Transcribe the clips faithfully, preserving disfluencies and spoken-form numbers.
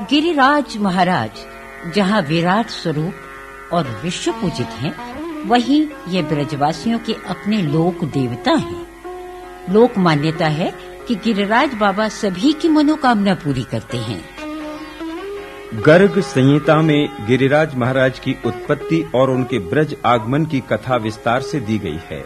गिरिराज महाराज जहाँ विराट स्वरूप और विश्व पूजित हैं, वहीं ये ब्रजवासियों के अपने लोक देवता हैं। लोक मान्यता है कि गिरिराज बाबा सभी की मनोकामना पूरी करते हैं। गर्ग संहिता में गिरिराज महाराज की उत्पत्ति और उनके ब्रज आगमन की कथा विस्तार से दी गई है।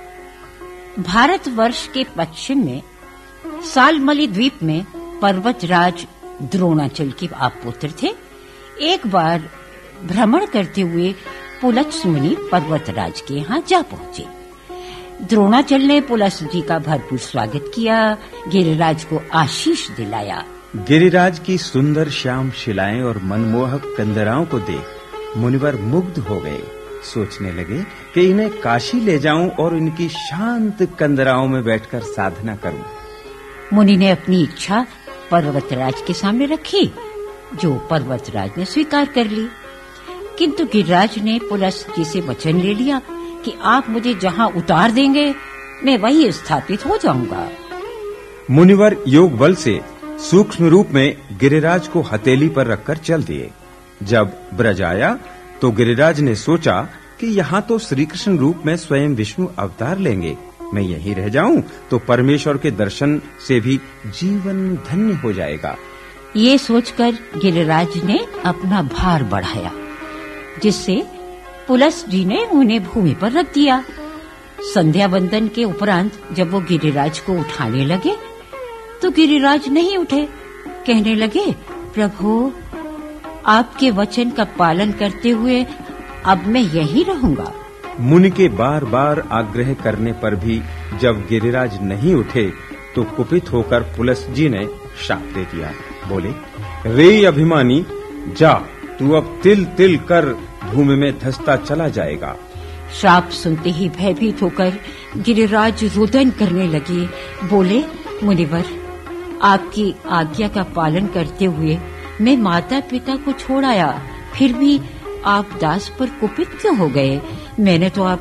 भारतवर्ष के पश्चिम में सालमली द्वीप में पर्वतराज द्रोणाचल के आप पुत्र थे। एक बार भ्रमण करते हुए पुलत्स मुनि पर्वतराज के यहाँ जा पहुंचे। द्रोणाचल ने पुलत्स जी का भरपूर स्वागत किया, गिरिराज को आशीष दिलाया। गिरिराज की सुंदर श्याम शिलाएं और मनमोहक कंदराओं को देख मुनिवर मुग्ध हो गए। सोचने लगे कि इन्हें काशी ले जाऊं और इनकी शांत कंदराओं में बैठकर साधना करूं। मुनि ने अपनी इच्छा पर्वतराज के सामने रखी, जो पर्वतराज ने स्वीकार कर ली। किंतु गिरिराज ने पुलत्स जी से वचन ले लिया कि आप मुझे जहां उतार देंगे, मैं वहीं स्थापित हो जाऊंगा। मुनिवर योग बल से सूक्ष्म रूप में गिरिराज को हथेली पर रखकर चल दिए। जब ब्रज आया तो गिरिराज ने सोचा कि यहाँ तो श्री कृष्ण रूप में स्वयं विष्णु अवतार लेंगे। मैं यहीं रह जाऊं तो परमेश्वर के दर्शन से भी जीवन धन्य हो जाएगा। ये सोचकर गिरिराज ने अपना भार बढ़ाया, जिससे पुलत्स जी ने उन्हें भूमि पर रख दिया। संध्या वंदन के उपरांत जब वो गिरिराज को उठाने लगे तो गिरिराज नहीं उठे। कहने लगे, प्रभु, आपके वचन का पालन करते हुए अब मैं यहीं रहूंगा। मुनि के बार बार आग्रह करने पर भी जब गिरिराज नहीं उठे तो कुपित होकर पुलत्स जी ने शाप दे दिया। बोले, रे अभिमानी, जा, तू अब तिल तिल कर भूमि में धंसता चला जाएगा। श्राप सुनते ही भयभीत होकर गिरिराज रुदन करने लगे। बोले, मुनिवर, आपकी आज्ञा का पालन करते हुए मैं माता पिता को छोड़ आया, फिर भी आप दास पर कुपित क्यों हो गए? मैंने तो आप